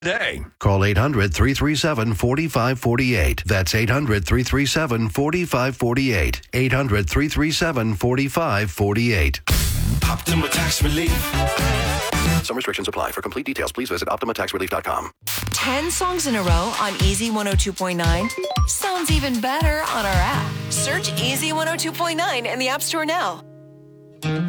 today. Call 800-337-4548. That's 800-337-4548. 800-337-4548. Optima Tax Relief. Some restrictions apply. For complete details, please visit OptimaTaxRelief.com. 10 songs in a row on Easy 102.9 sounds even better on our app. Search Easy 102.9 in the App Store now.